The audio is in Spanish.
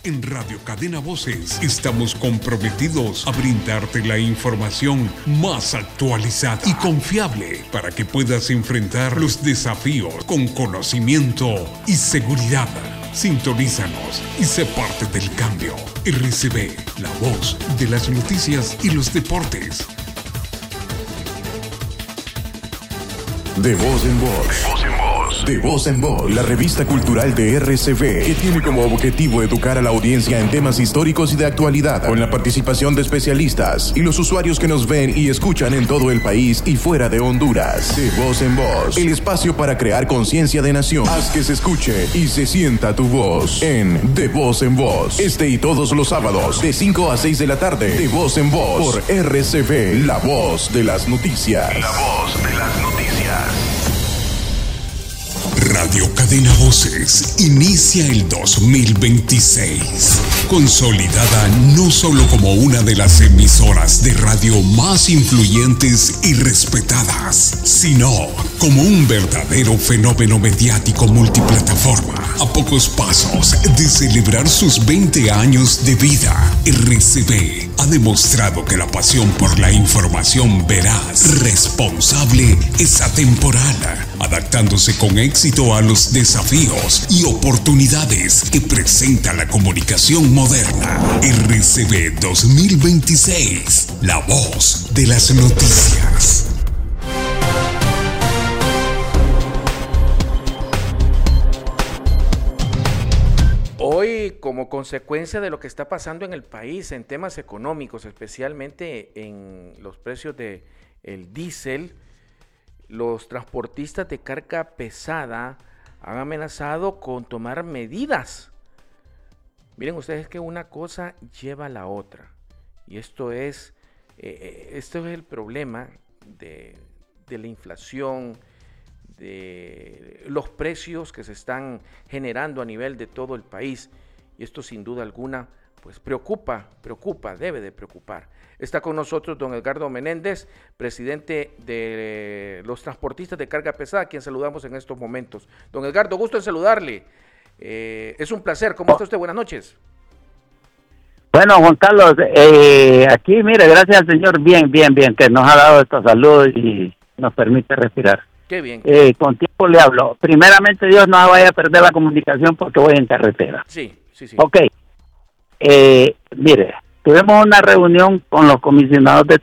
En Radio Cadena Voces estamos comprometidos a brindarte la información más actualizada y confiable para que puedas enfrentar los desafíos con conocimiento y seguridad. Sintonízanos y sé parte del cambio. RCV, la voz de las noticias y los deportes. De voz en voz. De voz en voz, la revista cultural de RCV, que tiene como objetivo educar a la audiencia en temas históricos y de actualidad, con la participación de especialistas y los usuarios que nos ven y escuchan en todo el país y fuera de Honduras. De voz en voz, el espacio para crear conciencia de nación. Haz que se escuche y se sienta tu voz en De voz en voz. Este y todos los sábados, de 5 a 6 de la tarde, De voz en voz, por RCV, la voz de las noticias. La voz de las noticias. Radio Cadena Voces inicia el 2026, consolidada no solo como una de las emisoras de radio más influyentes y respetadas, sino como un verdadero fenómeno mediático multiplataforma. A pocos pasos de celebrar sus 20 años de vida, RCV ha demostrado que la pasión por la información veraz, responsable, es atemporal, adaptándose con éxito a los desafíos y oportunidades que presenta la comunicación moderna. RCV 2026, la voz de las noticias. Hoy, como consecuencia de lo que está pasando en el país en temas económicos, especialmente en los precios del diésel, los transportistas de carga pesada han amenazado con tomar medidas. Miren ustedes que una cosa lleva a la otra. Y esto es el problema de la inflación, de los precios que se están generando a nivel de todo el país. Y esto sin duda alguna pues preocupa, debe de preocupar. Está con nosotros don Edgardo Menéndez, presidente de los transportistas de carga pesada, a quien saludamos en estos momentos. Don Edgardo, gusto en saludarle. Es un placer. ¿Cómo está usted? Buenas noches. Bueno, Juan Carlos, aquí, mire, gracias al Señor, bien, que nos ha dado esta salud y nos permite respirar. Qué bien. Con tiempo le hablo. Primeramente, Dios no vaya a perder la comunicación porque voy en carretera. Sí. Ok. Mire, tuvimos una reunión con los comisionados de